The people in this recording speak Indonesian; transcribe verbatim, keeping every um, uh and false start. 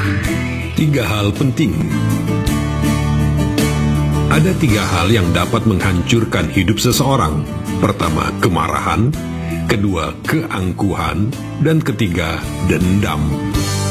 Tiga hal penting. Ada tiga hal yang dapat menghancurkan hidup seseorang. Pertama, kemarahan. Kedua, keangkuhan. Dan ketiga, dendam.